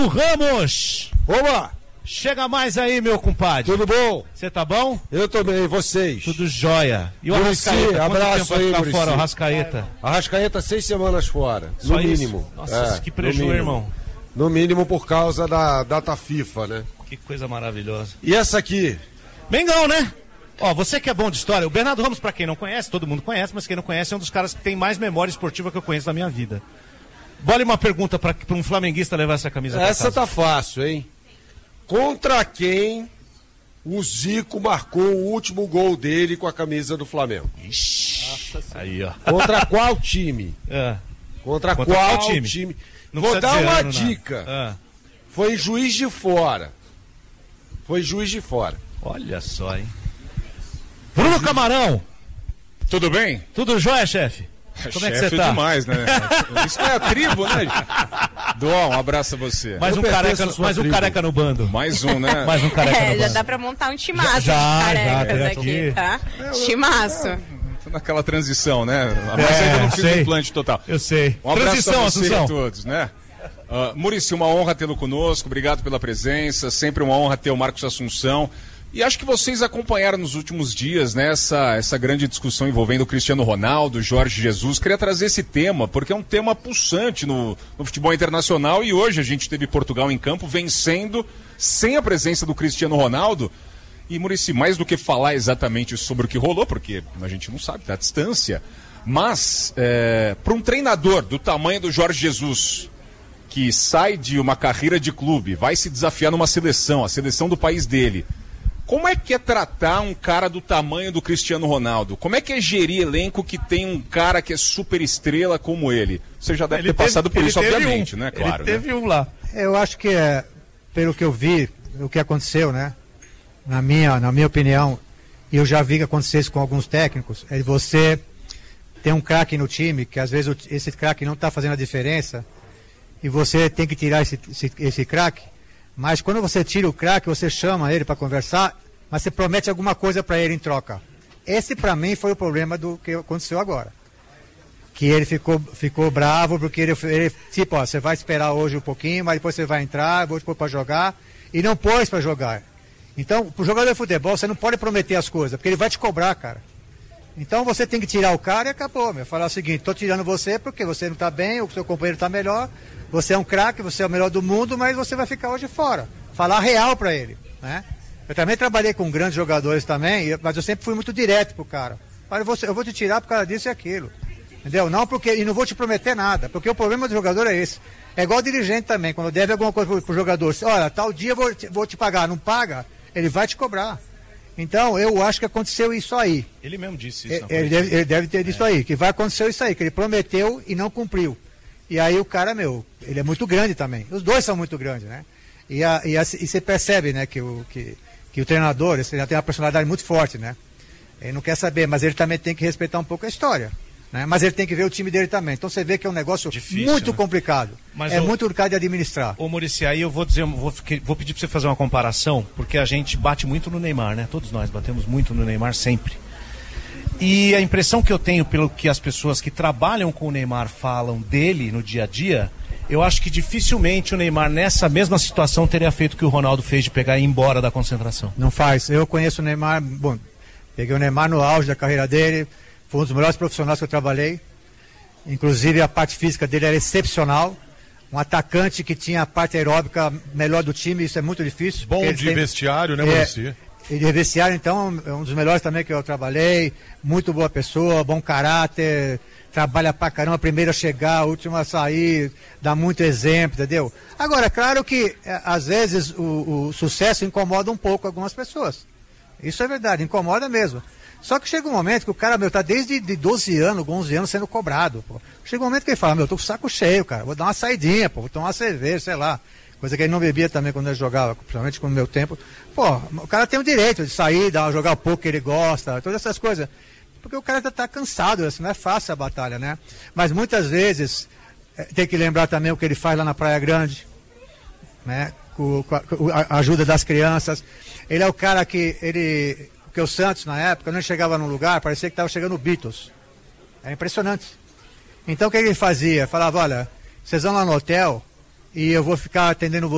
Ramos! Oba! Chega mais aí, meu compadre. Tudo bom? Você tá bom? Eu tô bem, e vocês? Tudo jóia. E o Muricy, Arrascaeta? abraço aí, Muricy. Muricy. Fora, o Arrascaeta? Arrascaeta 6 semanas fora, Só no isso? mínimo. Nossa, que prejuízo, irmão. No mínimo por causa da data FIFA, né? Que coisa maravilhosa. E essa aqui? Mengão, né? Ó, você que é bom de história, o Bernardo Ramos, pra quem não conhece, todo mundo conhece, mas quem não conhece é um dos caras que tem mais memória esportiva que eu conheço na minha vida. Bole uma pergunta pra um flamenguista levar essa camisa pra Essa casa. tá fácil, hein? Contra quem o Zico marcou o último gol dele com a camisa do Flamengo? Ixi, aí, ó. Contra qual time? Contra qual time? Não Vou dar uma ano, dica. Foi Juiz de Fora. Olha só, hein? Bruno Camarão! Tudo bem? Tudo jóia, chefe? Como é que você tá? Demais, né? Isso é a tribo, né? Dó, um abraço a você. Mais um careca no bando. Mais um, né? Mais um careca no bando. Já dá pra montar um timaço já, de carecas aqui, tá? Timaço. Tô naquela transição, né? Mas ainda não fiz o implante total. Eu sei. Um abraço Transição, a você Assunção. e a todos, né? Muricy, uma honra tê-lo conosco, obrigado pela presença, sempre uma honra ter o Marcos Assunção. E acho que vocês acompanharam nos últimos dias, né, essa grande discussão envolvendo o Cristiano Ronaldo, Jorge Jesus. Queria trazer esse tema, porque é um tema pulsante no futebol internacional e hoje a gente teve Portugal em campo vencendo sem a presença do Cristiano Ronaldo. E, Muricy, mais do que falar exatamente sobre o que rolou, porque a gente não sabe, tá à distância, mas para um treinador do tamanho do Jorge Jesus, que sai de uma carreira de clube, vai se desafiar numa seleção, a seleção do país dele, como é que é tratar um cara do tamanho do Cristiano Ronaldo? Como é que é gerir elenco que tem um cara que é super estrela como ele? Você já deve ter passado por isso, obviamente, né? Claro. Ele teve um lá. Eu acho que, pelo que eu vi, o que aconteceu, né? Na minha opinião, e eu já vi que aconteceu isso com alguns técnicos, é você ter um craque no time, que às vezes esse craque não está fazendo a diferença, e você tem que tirar esse craque. Mas quando você tira o craque, você chama ele para conversar, mas você promete alguma coisa para ele em troca. Esse, para mim, foi o problema do que aconteceu agora. Que ele ficou bravo, porque ele tipo, ó, você vai esperar hoje um pouquinho, mas depois você vai entrar, vou te pôr para jogar, e não pôs para jogar. Então, pro jogador de futebol, você não pode prometer as coisas, porque ele vai te cobrar, cara. Então você tem que tirar o cara e acabou, meu. Falar o seguinte, tô tirando você porque você não tá bem, o seu companheiro tá melhor, você é um craque, você é o melhor do mundo, mas você vai ficar hoje fora. Falar real para ele, né? Eu também trabalhei com grandes jogadores também, mas eu sempre fui muito direto pro cara. Olha, eu vou te tirar por causa disso e aquilo. Entendeu? Não porque, e não vou te prometer nada, porque o problema do jogador é esse. É igual dirigente também, quando deve alguma coisa pro jogador. Olha, tal dia eu vou te pagar, não paga, ele vai te cobrar. Então, eu acho que aconteceu isso aí. Ele mesmo disse isso. Ele deve ter dito aí, que vai acontecer isso aí, que ele prometeu e não cumpriu. E aí o cara, ele é muito grande também. Os dois são muito grandes, né? E você percebe, né, que o treinador, ele já tem uma personalidade muito forte, né? Ele não quer saber, mas ele também tem que respeitar um pouco a história. Né? Mas ele tem que ver o time dele também. Então você vê que é um negócio difícil, muito complicado. Mas muito complicado de administrar. Ô Muricy, aí eu vou pedir pra você fazer uma comparação, porque a gente bate muito no Neymar, né? Todos nós batemos muito no Neymar sempre. E a impressão que eu tenho, pelo que as pessoas que trabalham com o Neymar falam dele no dia a dia, eu acho que dificilmente o Neymar, nessa mesma situação, teria feito o que o Ronaldo fez de pegar e ir embora da concentração. Não faz. Eu conheço o Neymar, peguei o Neymar no auge da carreira dele. Foi um dos melhores profissionais que eu trabalhei. Inclusive a parte física dele era excepcional. Um atacante que tinha a parte aeróbica melhor do time, isso é muito difícil. Bom de vestiário, né, Muricy? E de vestiário, então, é um dos melhores também que eu trabalhei. Muito boa pessoa, bom caráter, trabalha pra caramba, a primeira a chegar, a última a sair, dá muito exemplo, entendeu? Agora, claro que às vezes o sucesso incomoda um pouco algumas pessoas. Isso é verdade, incomoda mesmo. Só que chega um momento que o cara, tá desde 12 anos, 11 anos sendo cobrado, pô. Chega um momento que ele fala, tô com o saco cheio, cara, vou dar uma saidinha, pô, vou tomar uma cerveja, sei lá. Coisa que ele não bebia também quando ele jogava, principalmente no meu tempo. Pô, o cara tem o direito de sair, jogar o pouco que ele gosta, todas essas coisas. Porque o cara tá cansado, assim, não é fácil a batalha, né? Mas muitas vezes, tem que lembrar também o que ele faz lá na Praia Grande, né? Com a ajuda das crianças. Ele é o cara que porque o Santos, na época, quando ele chegava num lugar, parecia que estava chegando o Beatles. É impressionante. Então, o que ele fazia? Falava, olha, vocês vão lá no hotel e eu vou ficar atendendo vocês.